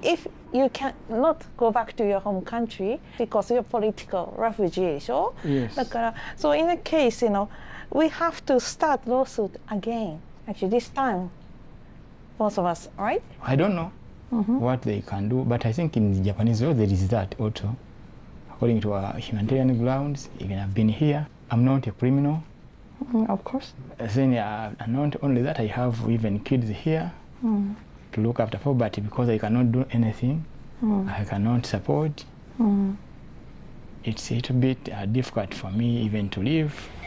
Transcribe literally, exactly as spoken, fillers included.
if you cannot go back to your home country because you're political refugee, sure? Yes. だから so in a case, you know, we have to start lawsuit again. Actually, this time, both of us, right? I don't know mm-hmm. what they can do, but I think in the Japanese law there is that also. According to our humanitarian grounds, even I've been here, I'm not a criminal. Mm, of course. Then, uh, and not only that, I have even kids here mm. to look after for, but because I cannot do anything, mm. I cannot support, mm. it's a little bit uh, difficult for me even to live.